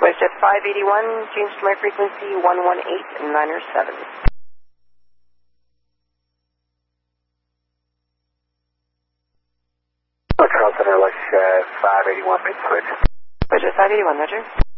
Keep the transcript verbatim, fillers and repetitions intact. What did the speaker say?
WestJet five eighty-one, change to my frequency one one eight niner seven. Charleston Airlines uh, five eighty-one, main switch. WestJet five eighty-one, Roger.